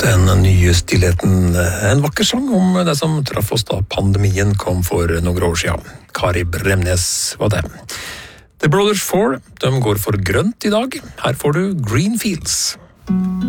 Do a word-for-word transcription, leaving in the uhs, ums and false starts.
Den nye stillheten, en vakker sang om det som traff oss da pandemien kom for noen år siden. Kari Bremnes var det. The Brothers Four, de går for grønt i dag. Her får du Green Fields.